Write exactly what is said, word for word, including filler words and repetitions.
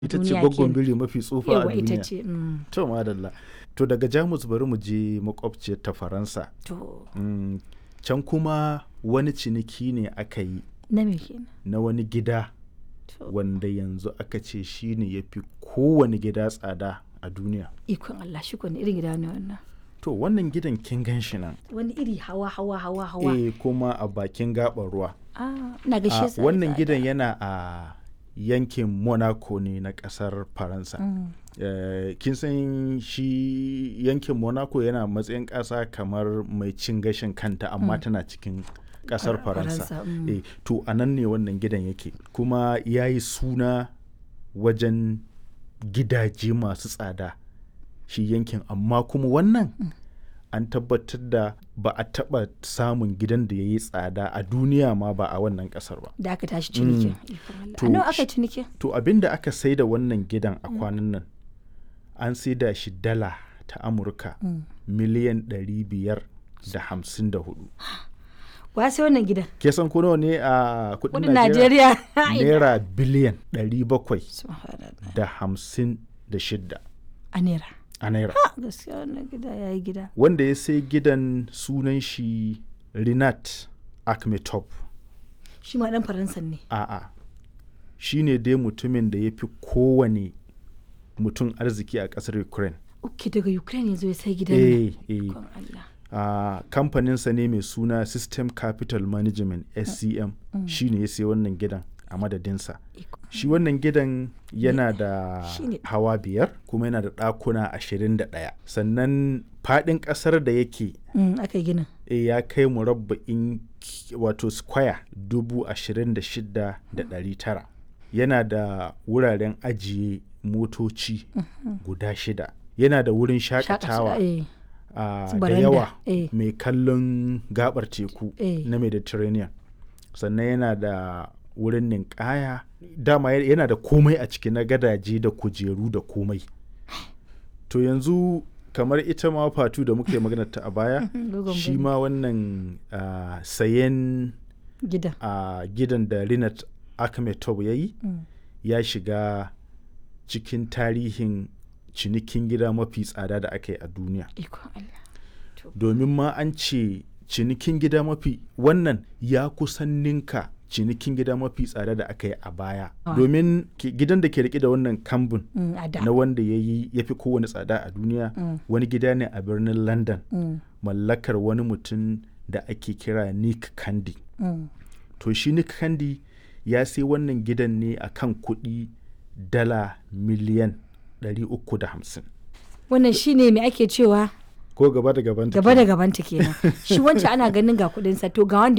ita ce duniya gwaggon kenan. biri mafi tsufa a Yawa ita duniya. ce. mm. To madalla. To daga Jamus bari mu je makwabciyar ta Faransa. To Mm, can kuma wani ciniki ne aka yi na me kenan? na wani gida To wanda yanzu aka ce shi ne ya fi kowane gida tsada a duniya. ikon Allah shi ne irin gida ne wannan. To wannan gidan kin gan shi nan. Wani iri hawa hawa hawa hawa. Eh kuma a bakin gaɓar ruwa. Ah, ina A gaishe sa. wannan gidan yana a yankin Monaco ne na ƙasar Faransa. Mm. Eh, kin san shi yankin Monaco yana matsayin ƙasa kamar mai cin gashin kanta amma tana cikin ƙasar Far- Faransa. Faransa, mm. Eh, to a nan ne wannan gidan yake kuma ya yi suna wajen gidaje masu tsada shi yankin amma kuma wannan an tabbatar da ba a taɓa samun gidan da ya yi tsada a duniya ma ba a wannan ƙasar ba. Da aka tashi cinikin. Ikon Allah. To A nawa aka shi- yi cinikin? To abin da aka sai da wannan gidan a kwanan nan an sai da shi dala ta Amurka Mm. miliyan ɗari biyar da hamsin da hudu. Wa sai wannan gidan? Ke san ko nawa ne a kudin Kudin Najeriya? Najeriya. Naira biliyan ɗari bakwai Subhanallah. da hamsin da shidda A naira. a naira. Ah, gaskiya wannan gida ya yi gida. Wanda ya sai gidan sunan shi Rinat Akhmetov. Shi ma dan Faransan ne. A'a, shi ne dai mutumin da ya fi kowane mutum arziki a ƙasar Ukraine. Uke daga Ukraine ya zo ya sai gidan nan. Eh, eh. Ikon Allah. a kamfaninsa ne mai suna System Capital Management S C M shi ne ya sai wannan gidan a madadinsa. Ikon- Shi wannan gidan yana da Shi ne. hawa biyar kuma yana da ɗakuna ashirin da ɗaya. Sannan faɗin ƙasar da yake Mm, aka yi ginin. e, ya kai murabba'in ki- wato square dubu ashirin da shida da ɗari tara. Yana da wuraren ajiye motoci guda shida. Yana da wurin shakatawa. Eh. a Su da baranda, yawa eh. mai kallon gabar teku Eh. na Mediterranean sannan yana da wurin ninkaya dama ya- yana da komai a ciki na gadaje da kujeru da komai to yanzu kamar ita ma fatu da muke magana ta a baya Dogon shi biri. ma wannan ah, sayen Gidan. a gidan da Rinat Akhmetov ya yi Mm. ya shiga cikin tarihin cinikin gida mafi tsada da aka yi a duniya Ikon Allah. To, domin ma an ce cinikin gida mafi wannan ya kusan ninka cinikin gida mafi tsada da aka yi a baya Ah. domin ki- gidan da ke rike da wannan kambun mm, a da. na wanda ya yi ya fi kowane tsada a duniya Mm. wani gida ne a birnin London Mm, mallakar wani mutum da ake kira Nick Candy mm. to shi Nick Candy ya sai wannan gidan ne a kan kuɗi dala miliyan ɗari uku da hamsin Wannan shi ne mai ake cewa ko gaba da gaban gaba da gabanta kenan. Shi wancan ana ganin ga kuɗinsa to ga wanda